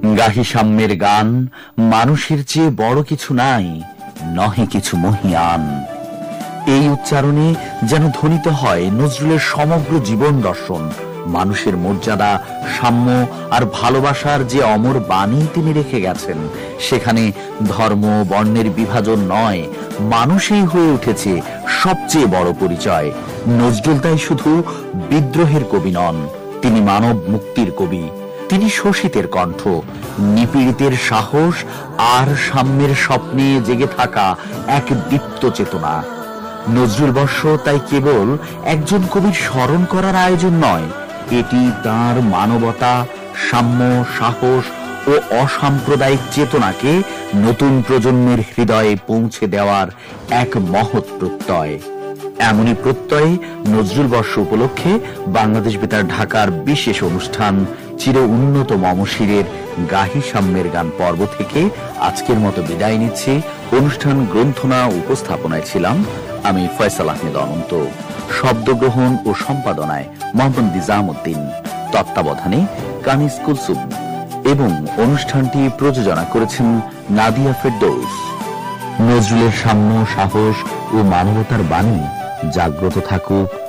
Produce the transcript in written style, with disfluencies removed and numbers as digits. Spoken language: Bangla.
গাহি সাম্যের গান, মানুষের চেয়ে বড় কিছু নাই, নহে কিছু মহিয়ান। এই উচ্চারণে যেন ধ্বনিত হয় নজরুলের সমগ্র জীবন দর্শন, মানুষের মর্যাদা, সাম্য আর ভালোবাসার যে অমর বাণী তিনি রেখে গেছেন। সেখানে ধর্ম বর্ণের বিভাজন নয়, মানুষই হয়ে উঠেছে সবচেয়ে বড় পরিচয়। নজরুল তাই শুধু বিদ্রোহের কবি নন, তিনি মানব মুক্তির কবি। তিনি শোষিতের কণ্ঠ, নিপীড়িতের সাহস আর সাম্যের স্বপ্নে জেগে থাকা এক দীপ্ত চেতনা। নজরুল বর্ষ তাই কেবল একজন কবির স্মরণ করার আয়োজন নয়, এটি তাঁর মানবতা, সাম্য, সাহস ও অসাম্প্রদায়িক চেতনাকে নতুন প্রজন্মের হৃদয়ে পৌঁছে দেওয়ার এক মহৎ প্রত্যয়। এমনই প্রত্যয়ে নজরুল বর্ষ উপলক্ষে বাংলাদেশ বেতার ঢাকার বিশেষ অনুষ্ঠান চির উন্নত মমশিরের গাহি সাম্যের গান পর্ব থেকে আজকের মতো বিদায় নিচ্ছি। অনুষ্ঠান গ্রন্থনা উপস্থাপনায় ছিলাম আমি ফয়সাল আহমেদ অনন্ত, শব্দগ্রহণ ও সম্পাদনায় মোহাম্মদ নিজামউদ্দিন, তত্ত্বাবধানে কানিজ কুলসুম এবং অনুষ্ঠানটি প্রযোজনা করেছেন নাদিয়া ফেরদৌস। নজরুলের সাম্য, সাহস ও মানবতার বাণী জাগ্রত থাকুক